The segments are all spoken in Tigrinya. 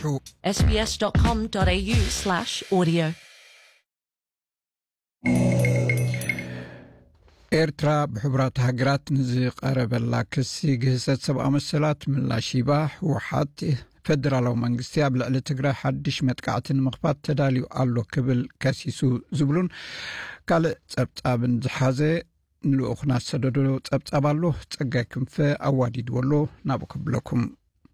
sbs.com.au/audio ኤርትራ በሕብራት ሀገራት ንዝቀረበላ ክሲ ግህሰት ሰብኣዊ መሰላት ምላሽባ ህወሓት ፌደራላዊ መንግስቲ ኣብ ልዕሊ ትግራይ ሓድሽ መጥቃዕትን ምኽፋት ተዳልዩ ኣሎ ክብል ከሲሱ ዝብሉን ካልእ ጸብጻብን ዝሓዘ ንልኡኽና ሰደዶ ጸብጻብ ኣሎ ጸጋይ ክንፈ ኣዋዲድወሎ ናብኡ ክብለኩም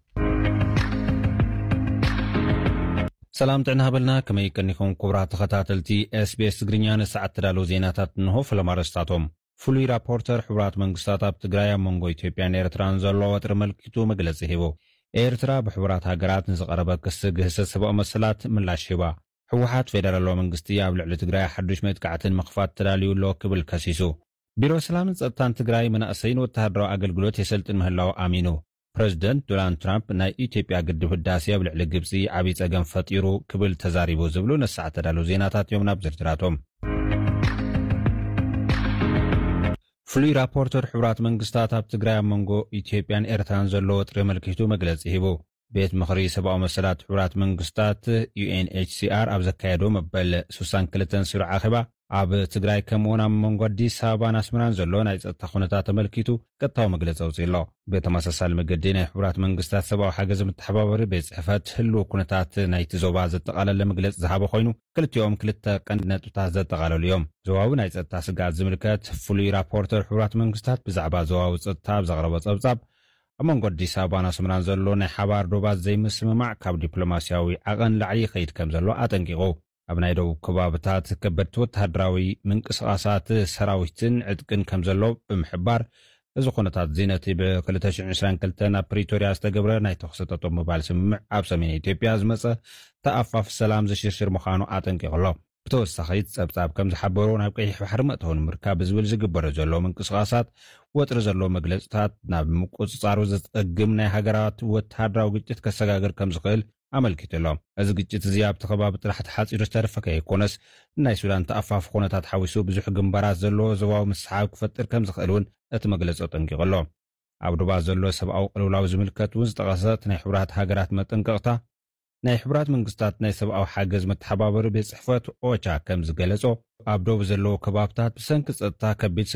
ሰላም ጥዕና ሃበልና ከመይ ቀኒኹም ክቡራት ተኸታተልቲ SBS ትግርኛ ንሰዓት ተዳለዉ ዜናታት እንሆ ፍለማረስታቶም ፍሉይ ራፖርተር ሕቡራት መንግስታት ኣብ ትግራይ ኣብ መንጎ ኢትዮጵያን ኤርትራን ዘሎ ወጥሪ መልኪቱ መግለጺ ሂቡ ኤርትራ ብሕቡራት ሃገራት ንዝቐረበ ክሲ ግህሰት ሰብኣዊ መሰላት ምላሽ ሂባ ህወሓት ፌደራላዊ መንግስቲ ኣብ ልዕሊ ትግራይ ሓዱሽ መጥቃዕትን ምኽፋት ተዳልዩ ኣሎ ክብል ከሲሱ ቢሮ ሰላምን ጸጥታን ትግራይ መናእሰይን ወተሃደራዊ ኣገልግሎት የሰልጥን ምህላው ኣሚኑ ፕሬዚደንት ዶናልድ ትራምፕ ናይ ኢትዮጵያ ግድብ ህዳሴ ኣብ ልዕሊ ግብፂ ዓብይ ጸገም ፈጢሩ ክብል ተዛሪቡ ዝብሉ ንሰዓት ተዳለዉ ዜናታት እዮም ናብ ዝርዝራቶም ፍሉይ ራፖርተር ሕቡራት መንግስታት ኣብ ትግራይ ኣብ መንጎ ኢትዮጵያን ኤርትራን ዘሎ ወጥሪ መልኪቱ መግለጺ ሂቡ ቤት ምኽሪ ሰብኣዊ መሰላት ሕቡራት መንግስታት UNHCR ኣብ ዘካየዶ መበል 62 ስሩዕ ኣኼባ ኣብ ትግራይ ከምኡውን ኣብ መንጎ ኣዲስ ኣበባን ኣስመራን ዘሎ ናይ ጸጥታ ኩነታት ተመልኪቱ ቀጥታዊ መግለጺ ኣውፂኡ ኣሎ ብተመሳሳሊ መገዲ ናይ ሕቡራት መንግስታት ሰብኣዊ ሓገዝ ምትሕባበሪ ቤት ጽሕፈት ህልው ኩነታት ናይቲ ዞባ ዘጠቓለለ መግለጺ ዝሃበ ኮይኑ ክልቲኦም ክልተ ቀንዲ ነጥብታት ዘጠቓለሉ እዮም ዞባዊ ናይ ጸጥታ ስጋት ዝምልከት ፍሉይ ራፖርተር ሕቡራት መንግስታት ብዛዕባ ዞባዊ ጸጥታ ኣብ ዘቕረበ ጸብጻብ ኣብ መንጎ ኣዲስ ኣበባን ኣስመራን ዘሎ ናይ ሓባር ዶባት ዘይምስምማዕ ካብ ዲፕሎማስያዊ ዓቐን ላዕሊ ይኸይድ ከም ዘሎ ኣጠንቂቑ ኣብ ናይ ደቡብ ከባብታት ከበድቲ ወተሃደራዊ ምንቅስቓሳት ሰራዊትን ዕጥቅን ከም ዘሎ ብምሕባር እዚ ኩነታት ዜነቲ ብ2022 ኣብ ፕሪቶርያ ዝተገብረ ናይ ተኹሲ ጠጠው ምባል ስምምዕ ኣብ ሰሜን ኢትዮጵያ ዝመፀ ተኣፋፍ ሰላም ዝሽርሽር ምዃኑ ኣጠንቂቑ ኣሎ ብተወሳኺ ጸብጻብ ከም ዝሓበሮ ናብ ቀይሕ ባሕሪ መእተዊ ንምርካብ ዝብል ዝግበረ ዘሎ ምንቅስቓሳት ወጥሪ ዘሎ መግለጽታት ናብ ምቁጽጻሩ ዝጸግም ናይ ሃገራት ወተሃደራዊ ግጭት ከሰጋግር ከም ዝኽእል ኣመልኪቱ ኣሎ እዚ ግጭት እዚ ኣብቲ ከባቢ ጥራሕ ተሓፂሩ ዝተረፈ ከይኮነስ ናይ ሱዳን ተኣፋፍ ኩነታት ሓዊሱ ብዙሕ ግንባራት ዘለዎ ዞባዊ ምስሓብ ክፈጥር ከም ዝኽእል እውን እቲ መግለፂ ጠንቂቑ ኣሎ ኣብ ዶባት ዘሎ ሰብኣዊ ቅልውላው ዝምልከት እውን ዝጠቐሰት ናይ ሕቡራት ሃገራት መጠንቀቕታ ናይ ሕቡራት መንግስታት ናይ ሰብኣዊ ሓገዝ መተሓባበሪ ቤት ጽሕፈት ኦቻ ከም ዝገለጾ ኣብ ዶብ ዘለዎ ከባብታት ብሰንኪ ጸጥታ ከቢድ